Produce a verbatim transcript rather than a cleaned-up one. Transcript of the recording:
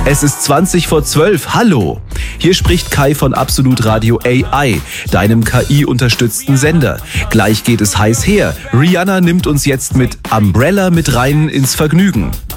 Es ist zwanzig vor zwölf. Hallo. Hier spricht Kai von Absolut Radio A I, deinem K I-unterstützten Sender. Gleich geht es heiß her. Rihanna nimmt uns jetzt mit Umbrella mit rein ins Vergnügen.